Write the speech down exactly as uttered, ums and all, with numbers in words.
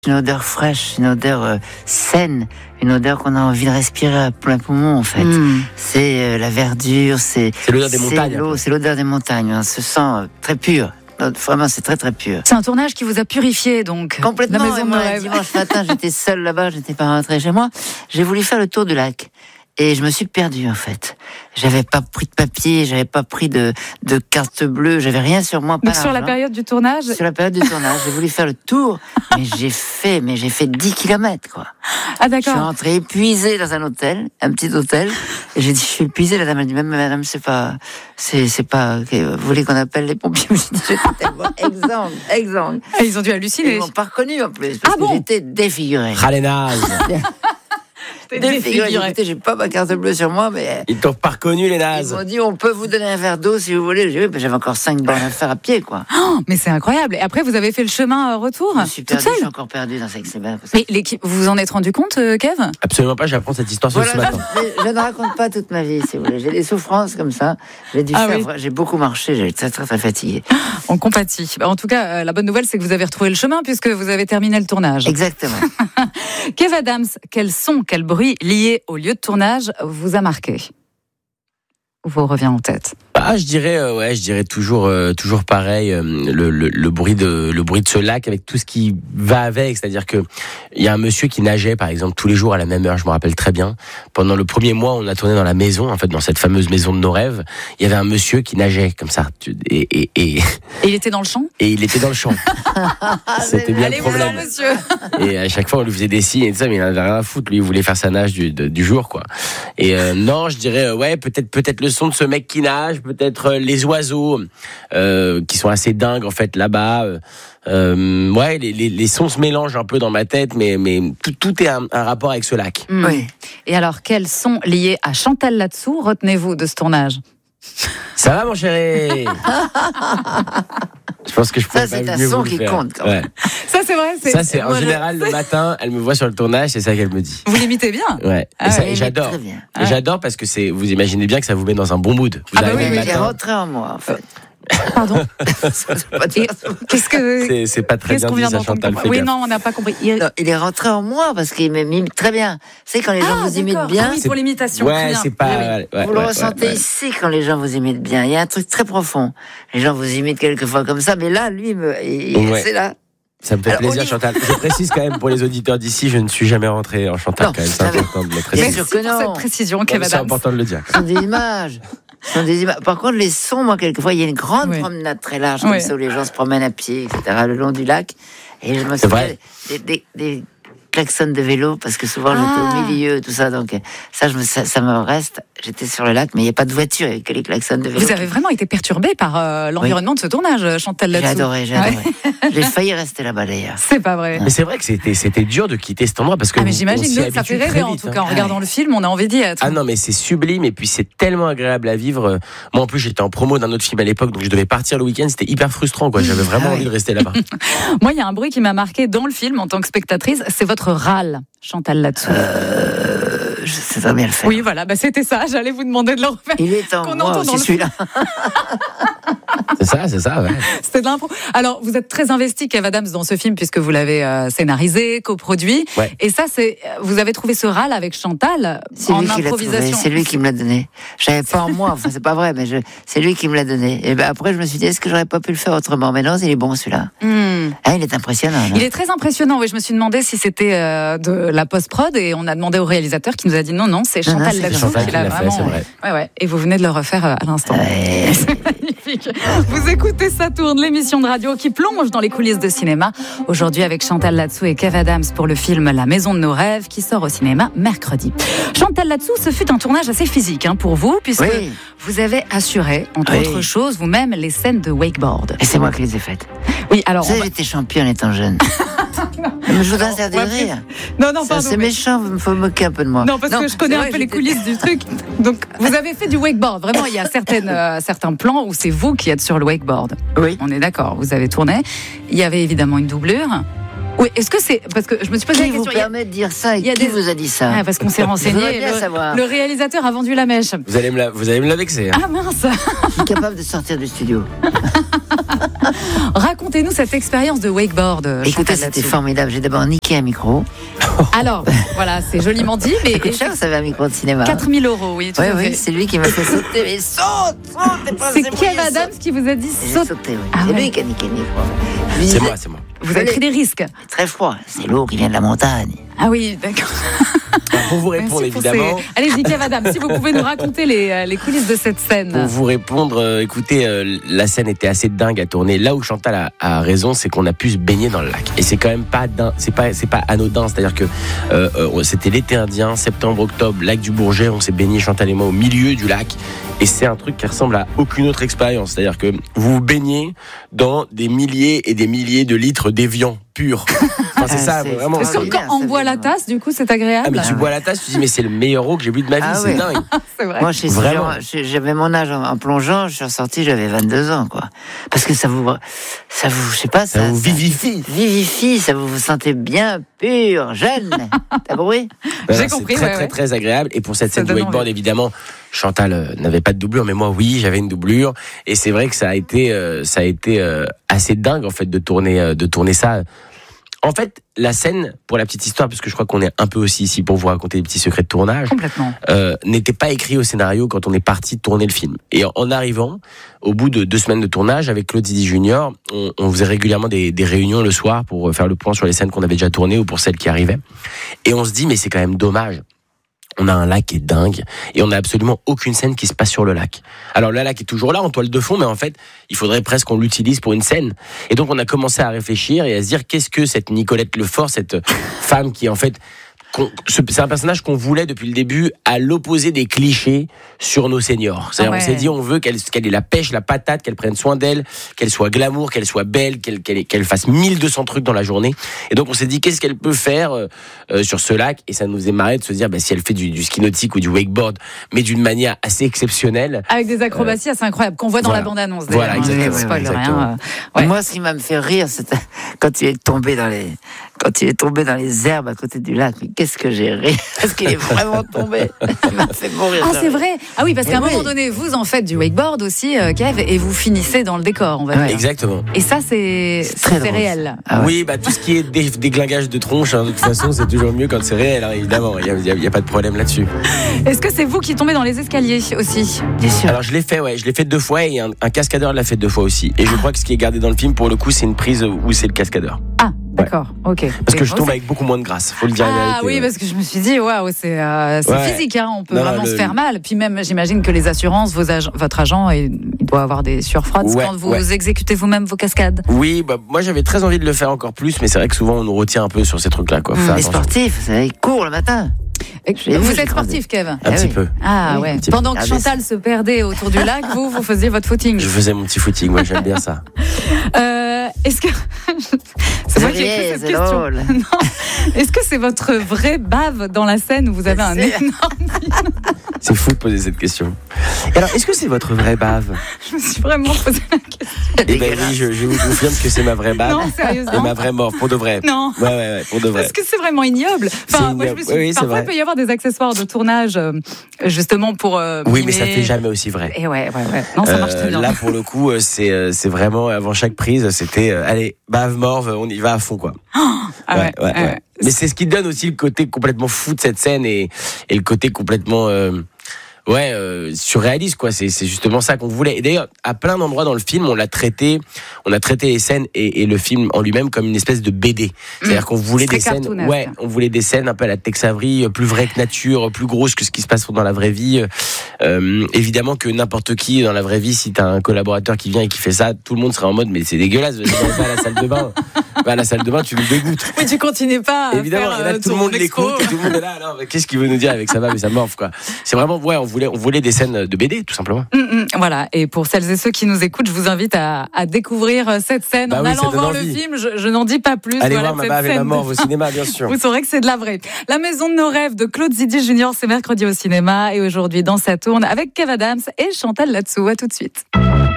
Une odeur fraîche, une odeur euh, saine, une odeur qu'on a envie de respirer à plein poumon en fait. Mmh. C'est euh, la verdure, c'est, c'est l'odeur des c'est montagnes. L'eau, c'est l'odeur des montagnes. On se sent euh, très pur. Vraiment, c'est très très pur. C'est un tournage qui vous a purifié donc. Complètement. La maison moi, de rêve. Dimanche matin, j'étais seule là-bas, j'étais pas rentrée chez moi. J'ai voulu faire le tour du lac. Et je me suis perdue en fait. J'avais pas pris de papier, j'avais pas pris de, de carte bleue, j'avais rien sur moi. Pas Donc sur la période du tournage. Sur la période du tournage, j'ai voulu faire le tour, mais j'ai fait, mais j'ai fait dix kilomètres quoi. Ah d'accord. Je suis rentrée épuisée dans un hôtel, un petit hôtel, et j'ai dit je suis épuisée. La dame a dit même madame c'est pas, c'est c'est pas, okay, vous voulez qu'on appelle les pompiers? J'ai dit j'étais tellement exsangue, exsangue. Ah, ils ont dû halluciner. Ils m'ont pas reconnue en plus parce ah que bon j'étais défigurée. Ah les nazes. Défiguré. Écoutez, j'ai pas ma carte bleue sur moi, mais ils t'ont pas reconnu les nazes. Ils m'ont dit on peut vous donner un verre d'eau si vous voulez. J'ai dit, j'avais encore cinq bornes à faire à pied, quoi. Oh, mais c'est incroyable. Et après, vous avez fait le chemin retour. Je suis perdu, je suis encore perdu dans cette semaine. Mais l'équipe, vous vous en êtes rendu compte, euh, Kev? Absolument pas. J'apprends cette histoire voilà, ce matin. Je, je ne raconte pas toute ma vie, si vous voulez. J'ai des souffrances comme ça. J'ai dû ah, faire. Oui. J'ai beaucoup marché. J'ai été très très très fatigué. On compatit. En tout cas, euh, la bonne nouvelle, c'est que vous avez retrouvé le chemin puisque vous avez terminé le tournage. Exactement. Kev Adams, quels sons, quels bruits liés au lieu de tournage vous a marqué? Vous revient en tête? Ah, je dirais, euh, ouais, je dirais toujours, euh, toujours pareil, euh, le, le, le bruit de, le bruit de ce lac avec tout ce qui va avec. C'est-à-dire que il y a un monsieur qui nageait, par exemple, tous les jours à la même heure. Je me rappelle très bien. Pendant le premier mois, on a tourné dans la maison, en fait, dans cette fameuse maison de nos rêves. Il y avait un monsieur qui nageait comme ça. Et, et, et... et il était dans le champ. Et il était dans le champ. C'était bien Allez, le problème. Voilà, monsieur. Et à chaque fois, on lui faisait des signes et tout ça, mais il en avait rien à foutre. Lui, il voulait faire sa nage du, de, du jour, quoi. Et euh, non, je dirais, euh, ouais, peut-être, peut-être le son de ce mec qui nage, peut-être les oiseaux euh, qui sont assez dingues en fait là-bas. Euh, ouais, les, les, les sons se mélangent un peu dans ma tête, mais, mais tout, tout est un, un rapport avec ce lac. Mmh. Oui. Et alors, quels sons liés à Chantal Latsou retenez-vous de ce tournage? Ça va, mon chéri? Je pense que je pourrais ça, pas c'est mieux un son vous le qui faire. compte quand même. Ouais. Ça, c'est vrai. C'est... Ça, c'est en Moi, général je... le matin, elle me voit sur le tournage, c'est ça qu'elle me dit. Vous l'imitez bien. Ouais. Ah et, ça, ouais, et j'adore. Très bien. Et j'adore parce que c'est, vous imaginez bien que ça vous met dans un bon mood. Vous ah bah oui, il est rentré en moi en fait. Pardon. Et qu'est-ce que c'est, c'est pas très qu'est-ce bien dit ça, Chantal. Oui, non, on n'a pas compris. Il... Non, il est rentré en moi parce qu'il m'imite très bien. C'est quand les gens ah, vous imitent bien. Ah oui, pour l'imitation. Ouais, c'est pas. Ouais, ouais, vous ouais, le ressentez ouais, ici quand les gens vous imitent bien. Il y a un truc très profond. Les gens vous imitent quelquefois comme ça, mais là, lui, me... il... ouais. c'est là. Ça me fait Alors, plaisir, Chantal. Je précise quand même pour les auditeurs d'ici, je ne suis jamais rentré en Chantal. Non, quand même, c'est important de le préciser. Bien sûr que non. Cette précision, Kev Adams. C'est important de le dire. Ce sont des images. Ce sont des images. Par contre, les sons, moi, quelquefois, il y a une grande oui. promenade très large, comme oui. ça, où les gens se promènent à pied, et cetera, le long du lac. Et je me souviens des, des, des klaxons de vélo, parce que souvent, ah. j'étais au milieu, tout ça. Donc, ça, je me, ça, ça me reste. J'étais sur le lac, mais il n'y a pas de voiture, il n'y a que les klaxons de vélo. Vous avez vraiment été perturbé par euh, l'environnement oui. de ce tournage, Chantal Latsou. J'ai adoré, j'ai adoré. Ouais. J'ai failli rester là-bas, d'ailleurs. C'est pas vrai. Mais c'est vrai que c'était, c'était dur de quitter cet endroit, parce que. Ah, mais j'imagine, nous, ça fait rêver, en tout cas. En regardant le film, on a envie d'y être. Ah non, mais c'est sublime, et puis c'est tellement agréable à vivre. Moi, en plus, j'étais en promo d'un autre film à l'époque, donc je devais partir le week-end, c'était hyper frustrant, quoi. J'avais vraiment ah, envie oui. de rester là-bas. Moi, il y a un bruit qui m'a marqué dans le film, en tant que spectatrice, c'est votre râle, Chantal Latsou. Euh, je sais très bien le faire. Oui, voilà, bah, c'était ça. J'allais vous demander de le refaire. Il est en moi aussi, celui-là. C'est ça, c'est ça, ouais. C'était de l'impro. Alors, vous êtes très investi, Kev Adams, dans ce film, puisque vous l'avez euh, scénarisé, coproduit. Ouais. Et ça, c'est, vous avez trouvé ce râle avec Chantal c'est en lui qui improvisation. C'est lui qui me l'a donné. J'avais pas en moi, enfin, c'est pas vrai, mais je, c'est lui qui me l'a donné. Et ben après, je me suis dit, est-ce que j'aurais pas pu le faire autrement? Mais non, il est bon, celui-là. Mm. Ah, il est impressionnant. Non? Il est très impressionnant, oui. Je me suis demandé si c'était euh, de la post-prod, et on a demandé au réalisateur qui nous a dit non, non, c'est Chantal Latsou qui l'a vraiment. Fait, vrai. Ouais, ouais. Et vous venez de le refaire à l'instant. Ouais. C'est magnifique. Vous écoutez Ça tourne, l'émission de radio qui plonge dans les coulisses de cinéma. Aujourd'hui avec Chantal Latsou et Kev Adams pour le film La Maison de nos rêves qui sort au cinéma mercredi. Chantal Latsou, ce fut un tournage assez physique hein, pour vous puisque oui. vous avez assuré, entre oui. autres choses, vous-même les scènes de wakeboard. Et c'est moi qui les ai faites. Oui, alors. Vous savez, va... j'étais championne étant jeune. Mais je vous interdis de rire. Non, non, pardon. C'est mais... méchant, il faut moquer un peu de moi. Non, parce non, que je connais un vrai, peu les coulisses du truc. Donc, vous avez fait du wakeboard. Vraiment, il y a certaines, euh, certains plans où c'est vous qui êtes sur le wakeboard. Oui. On est d'accord, vous avez tourné. Il y avait évidemment une doublure. Oui, est-ce que c'est. Parce que je me suis posé qui la question. Qui vous permet de dire ça et qui des... vous a dit ça ah, parce qu'on s'est renseigné. Le, le réalisateur a vendu la mèche. Vous allez me la, vous allez me la vexer. Hein. Ah mince. Je suis capable de sortir du studio. Racontez-nous cette expérience de wakeboard. Écoutez, c'était formidable. J'ai d'abord niqué un micro. Alors, voilà, c'est joliment dit, mais. Ça coûte cher, ça va un micro de cinéma. quatre mille euros, oui. Oui, oui, c'est lui qui m'a fait sauter. Mais saute, saute, c'est Kev Adams qui vous a dit saute. J'ai sauté, oui. Ah, c'est ouais. lui qui a niqué le micro. C'est moi, c'est moi. Vous avez pris des risques. C'est très froid. C'est l'eau qui vient de la montagne. Ah oui, d'accord. Pour vous répondre, évidemment. Ces... Allez-y, Kev Adams, si vous pouvez nous raconter les, les coulisses de cette scène. Pour vous répondre, euh, écoutez, euh, la scène était assez dingue à tourner. Là où Chantal a, a raison, c'est qu'on a pu se baigner dans le lac. Et c'est quand même pas din- c'est pas, c'est pas anodin. C'est-à-dire que euh, euh, c'était l'été indien, septembre, octobre, lac du Bourget. On s'est baigné, Chantal et moi, au milieu du lac. Et c'est un truc qui ressemble à aucune autre expérience. C'est-à-dire que vous vous baignez dans des milliers et des milliers de litres d'évian pur. Enfin, c'est ça, c'est vraiment. Est-ce que quand on boit la tasse, du coup, c'est agréable? Ah, mais tu bois la tasse, tu dis, mais c'est le meilleur eau que j'ai bu de ma vie, ah, c'est ouais. dingue. C'est vrai. Moi, vraiment. J'avais mon âge en, en plongeant, je suis ressorti, j'avais vingt-deux ans, quoi. Parce que ça vous, ça vous, je sais pas, ça, ça vous vivifie. Ça, vivifie, ça vous vous sentez bien pur, jeune. T'as compris? J'ai c'est compris. très, ouais, très, ouais. très agréable. Et pour cette Ça scène de donne wakeboard, envie. évidemment, Chantal euh, n'avait pas de doublure, mais moi, oui, j'avais une doublure. Et c'est vrai que ça a été, euh, ça a été euh, assez dingue, en fait, de tourner, euh, de tourner ça. En fait, la scène, pour la petite histoire, parce que je crois qu'on est un peu aussi ici pour vous raconter des petits secrets de tournage, Complètement. euh, n'était pas écrit au scénario quand on est parti tourner le film. Et en, en arrivant, au bout de deux semaines de tournage, avec Claude Zidi Junior, on, on faisait régulièrement des, des réunions le soir pour faire le point sur les scènes qu'on avait déjà tournées ou pour celles qui arrivaient. Et on se dit, mais c'est quand même dommage. On a un lac qui est dingue et on n'a absolument aucune scène qui se passe sur le lac. Alors le lac est toujours là en toile de fond, mais en fait, il faudrait presque qu'on l'utilise pour une scène. Et donc on a commencé à réfléchir et à se dire qu'est-ce que cette Nicolette Lefort, cette femme qui en fait... C'est un personnage qu'on voulait depuis le début à l'opposé des clichés sur nos seniors. C'est-à-dire, Ah ouais. on s'est dit, on veut qu'elle, qu'elle ait la pêche, la patate, qu'elle prenne soin d'elle, qu'elle soit glamour, qu'elle soit belle, qu'elle, qu'elle, qu'elle fasse mille deux cents trucs dans la journée. Et donc, on s'est dit, qu'est-ce qu'elle peut faire euh, sur ce lac? Et ça nous est marré de se dire, bah, si elle fait du, du ski nautique ou du wakeboard, mais d'une manière assez exceptionnelle. Avec des acrobaties assez incroyables qu'on voit dans voilà. la bande-annonce. Voilà, exactement. exactement. Spoil Exactement. rien. Ouais. Moi, ce qui m'a fait rire, c'était quand il est tombé dans les, quand il est tombé dans les herbes à côté du lac. Mais qu'est-ce que j'ai ri? Parce qu'il est vraiment tombé. Il m'a fait mourir. Ah, c'est vrai. Ah oui, parce qu'à un oui. moment donné, vous en faites du wakeboard aussi, euh, Kev, et vous finissez dans le décor, on va Ouais. dire. Exactement. Et ça, c'est C'est très c'est drôle. réel. Ah ouais. Oui, bah, tout ce qui est dé- déglingage de tronche, hein, de toute façon, c'est toujours mieux quand c'est réel, hein, évidemment. Il n'y a, y a pas de problème là-dessus. Est-ce que c'est vous qui tombez dans les escaliers aussi? Bien sûr. Alors, je l'ai fait, ouais, je l'ai fait deux fois et un, un cascadeur l'a fait deux fois aussi. Et je crois que ce qui est gardé dans le film, pour le coup, c'est une prise où c'est le cascadeur. Ah, d'accord, ok. Parce que Et je moi tombe aussi. avec beaucoup moins de grâce, faut le dire la Ah vérité. oui, ouais. parce que je me suis dit, waouh, c'est euh, c'est Ouais. physique, hein, on peut Non, vraiment le- se faire mal. Puis même, j'imagine que les assurances, vos ag- votre agent, il il doit avoir des surfroides Ouais, quand vous ouais. exécutez vous-même vos cascades. Oui, bah, moi j'avais très envie de le faire encore plus, mais c'est vrai que souvent on nous retient un peu sur ces trucs-là, quoi. Faut faire Les attention. sportifs, vous savez, ils courent le matin. Et l'ai vu, vous j'ai êtes sportif, Kev? Un Ah petit oui. peu. Ah Oui, ouais. un petit Pendant peu. que Ah, mais Chantal se perdait autour du lac, vous, vous faisiez votre footing. Je faisais mon petit footing, ouais, j'aime bien ça. Euh, Est-ce que c'est moi qui ai écrit Xavier, cette c'est question. drôle. Non. Est-ce que c'est votre vraie bave dans la scène où vous avez un C'est- énorme... C'est fou de poser cette question. Et alors, est-ce que c'est votre vraie bave? Je me suis vraiment posé la question. Eh ben oui, je, je vous confirme que c'est ma vraie bave. Non, Et sérieusement. ma vraie mort, pour de vrai. Non. Ouais, ouais, ouais, pour de vrai. Parce que c'est vraiment ignoble. C'est Enfin, moi, je ignoble. me suis... Oui, oui, c'est Parfois, vrai. il peut y avoir des accessoires de tournage, euh, justement pour. euh, Oui, mais ça mimer. fait jamais aussi vrai. Et ouais, ouais, ouais. Non, ça marche Euh, très bien. là, pour le coup, euh, c'est euh, c'est vraiment avant chaque prise, c'était euh, allez, bave, morve, on y va à fond, quoi. Ah ouais, ouais, ouais. Mais c'est ce qui donne aussi le côté complètement fou de cette scène et, et le côté complètement euh, ouais euh, surréaliste, quoi. C'est c'est justement ça qu'on voulait. Et d'ailleurs, à plein d'endroits dans le film, on l'a traité, on a traité les scènes et, et le film en lui-même comme une espèce de B D. C'est-à-dire qu'on voulait Très des scènes, cartoonesque. ouais, on voulait des scènes un peu à la Tex Avery, plus vraies que nature, plus grosses que ce qui se passe dans la vraie vie. Euh, évidemment que n'importe qui dans la vraie vie, si t'as un collaborateur qui vient et qui fait ça, tout le monde serait en mode mais c'est dégueulasse, va à la salle de bain, va à la salle de bain, tu le dégoûtes. Oui, tu continues pas à Évidemment, faire, et là, euh, tout le ton monde expo. l'écoute, et tout le monde est là. Alors, mais qu'est-ce qu'il veut nous dire avec sa bave et sa morve, quoi. C'est vraiment, ouais, on voulait, on voulait des scènes de B D, tout simplement. Mm, mm, voilà, et pour celles et ceux qui nous écoutent, je vous invite à, à découvrir cette scène Bah en oui, ça allant donne voir envie. le film. Je, je n'en dis pas plus. Allez Voilà, voir ma cette bave et ma scène morve de- au cinéma, bien sûr. Vous saurez que c'est de la vraie. La maison de nos rêves de Claude Zidi Junior, c'est mercredi au cinéma et aujourd'hui dans Ça tourne avec Kev Adams et Chantal Latsou. À tout de suite.